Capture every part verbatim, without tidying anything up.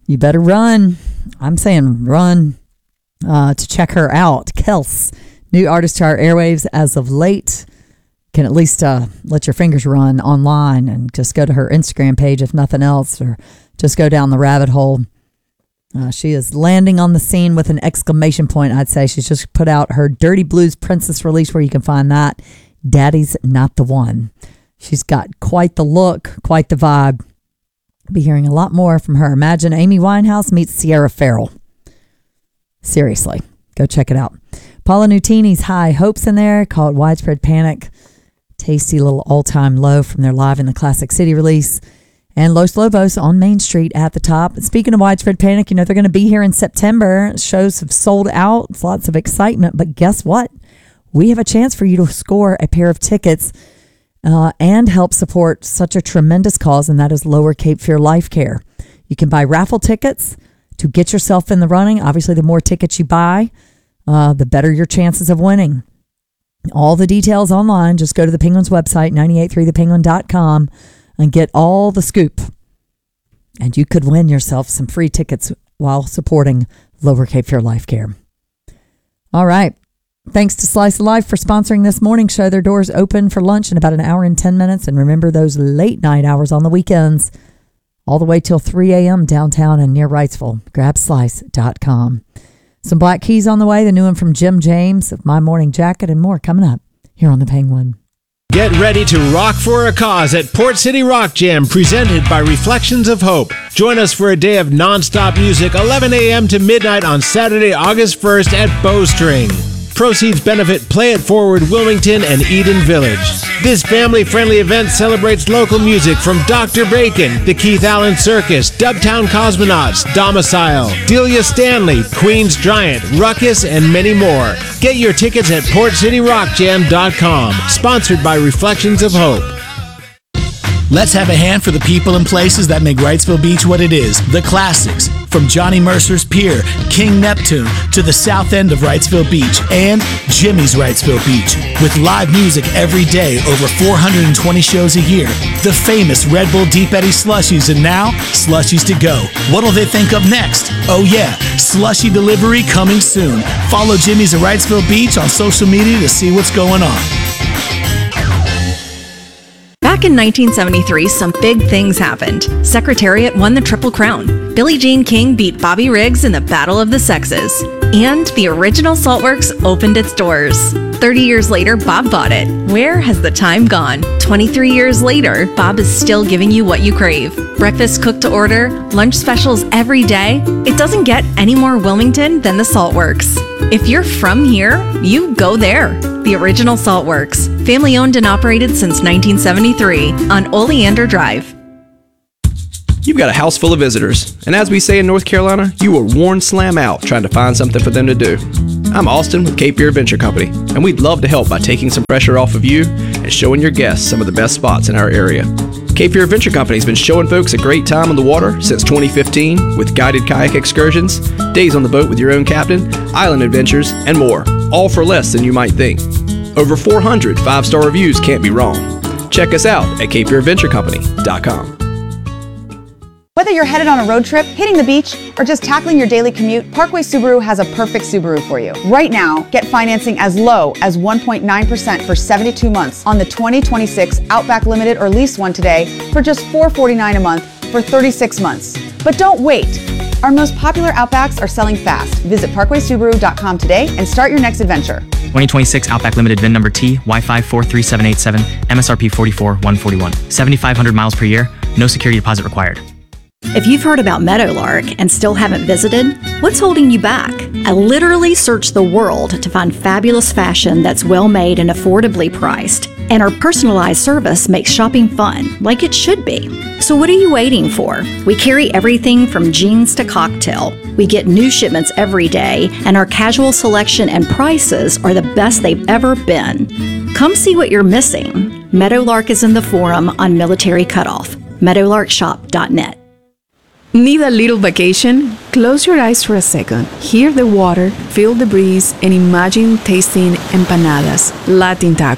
You better run. I'm saying run uh, to check her out. Kels, new artist to our airwaves as of late. Can at least uh, let your fingers run online and just go to her Instagram page if nothing else, or just go down the rabbit hole. Uh, she is landing on the scene with an exclamation point, I'd say. She's just put out her Dirty Blues Princess release, where you can find that. Daddy's Not the One. She's got quite the look, quite the vibe. Be hearing a lot more from her. Imagine Amy Winehouse meets Sierra Farrell. Seriously, go check it out. Paula Nutini's High Hopes in there, called Widespread Panic. Tasty little all-time low from their Live in the Classic City release. And Los Lobos on Main Street at the top. Speaking of Widespread Panic, you know, they're going to be here in September. Shows have sold out. It's lots of excitement. But guess what? We have a chance for you to score a pair of tickets uh, and help support such a tremendous cause, and that is Lower Cape Fear Life Care. You can buy raffle tickets to get yourself in the running. Obviously, the more tickets you buy, uh, the better your chances of winning. All the details online. Just go to the Penguins website, nine eight three the penguin dot com, and get all the scoop. And you could win yourself some free tickets while supporting Lower Cape Fear Life Care. All right. Thanks to Slice of Life for sponsoring this morning show. Their doors open for lunch in about an hour and ten minutes. And remember those late night hours on the weekends, all the way till three a.m. downtown and near Wrightsville. grab slice dot com. Some Black Keys on the way, the new one from Jim James of My Morning Jacket, and more coming up here on The Penguin. Get ready to rock for a cause at Port City Rock Jam, presented by Reflections of Hope. Join us for a day of nonstop music, eleven a.m. to midnight on Saturday, August first at Bowstring. Proceeds benefit Play It Forward Wilmington and Eden Village. This family-friendly event celebrates local music from Doctor Bacon, the Keith Allen Circus, Dubtown Cosmonauts, Domicile, Delia Stanley, Queen's Giant, Ruckus, and many more. Get your tickets at port city rock jam dot com. Sponsored by Reflections of Hope. Let's have a hand for the people and places that make Wrightsville Beach what it is. The classics, from Johnny Mercer's Pier, King Neptune, to the south end of Wrightsville Beach, and Jimmy's Wrightsville Beach. With live music every day, over four hundred twenty shows a year. The famous Red Bull Deep Eddy Slushies, and now, Slushies to go. What'll they think of next? Oh yeah, Slushie delivery coming soon. Follow Jimmy's at Wrightsville Beach on social media to see what's going on. Back in nineteen seventy-three, some big things happened. Secretariat won the Triple Crown. Billie Jean King beat Bobby Riggs in the Battle of the Sexes. And the original Saltworks opened its doors. thirty years later, Bob bought it. Where has the time gone? twenty-three years later, Bob is still giving you what you crave. Breakfast cooked to order, lunch specials every day. It doesn't get any more Wilmington than the Saltworks. If you're from here, you go there. The original Saltworks. Family owned and operated since nineteen seventy-three on Oleander Drive. You've got a house full of visitors, and as we say in North Carolina, you were worn slam out trying to find something for them to do. I'm Austin with Cape Fear Adventure Company, and we'd love to help by taking some pressure off of you and showing your guests some of the best spots in our area. Cape Fear Adventure Company has been showing folks a great time on the water since twenty fifteen with guided kayak excursions, days on the boat with your own captain, island adventures, and more, all for less than you might think. Over four hundred five-star reviews can't be wrong. Check us out at cape fear adventure company dot com. Whether you're headed on a road trip, hitting the beach, or just tackling your daily commute, Parkway Subaru has a perfect Subaru for you. Right now, get financing as low as one point nine percent for seventy-two months on the twenty twenty-six Outback Limited or Lease One today for just four hundred forty-nine dollars a month for thirty-six months. But don't wait. Our most popular Outbacks are selling fast. Visit parkway subaru dot com today and start your next adventure. twenty twenty-six Outback Limited V I N number T Y five four three seven eight seven, M S R P forty-four one forty-one. seventy-five hundred miles per year, no security deposit required. If you've heard about Meadowlark and still haven't visited, what's holding you back? I literally searched the world to find fabulous fashion that's well made and affordably priced. And our personalized service makes shopping fun, like it should be. So what are you waiting for? We carry everything from jeans to cocktail. We get new shipments every day, and our casual selection and prices are the best they've ever been. Come see what you're missing. Meadowlark is in the Forum on Military Cutoff. meadowlark shop dot net. Need a little vacation? Close your eyes for a second. Hear the water, feel the breeze, and imagine tasting empanadas, Latin tacos.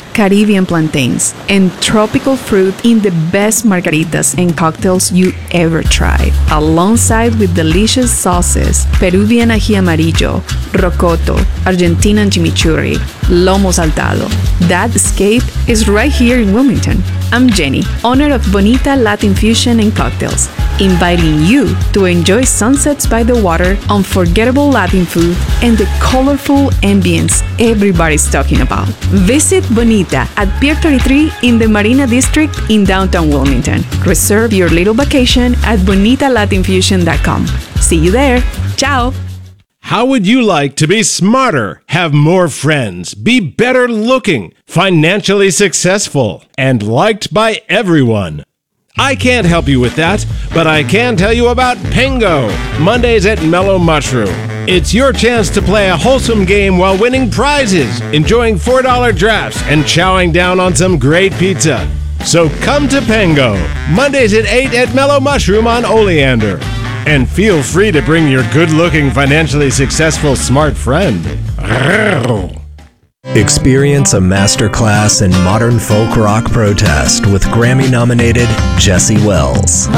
Caribbean plantains, and tropical fruit in the best margaritas and cocktails you ever tried, alongside with delicious sauces, Peruvian ají amarillo, rocoto, Argentinian chimichurri, lomo saltado. That escape is right here in Wilmington. I'm Jenny, owner of Bonita Latin Fusion and Cocktails, inviting you to enjoy sunsets by the water, unforgettable Latin food, and the colorful ambience everybody's talking about. Visit Bonita at Pier thirty-three in the Marina District in downtown Wilmington. Reserve your little vacation at bonita latin fusion dot com. See you there. Ciao. How would you like to be smarter, have more friends, be better looking, financially successful, and liked by everyone? I can't help you with that, but I can tell you about Pengo, Mondays at Mellow Mushroom. It's your chance to play a wholesome game while winning prizes, enjoying four dollar drafts, and chowing down on some great pizza. So come to Pengo, Mondays at eight at Mellow Mushroom on Oleander. And feel free to bring your good-looking, financially successful, smart friend. Experience a masterclass in modern folk rock protest with Grammy-nominated Jesse Wells.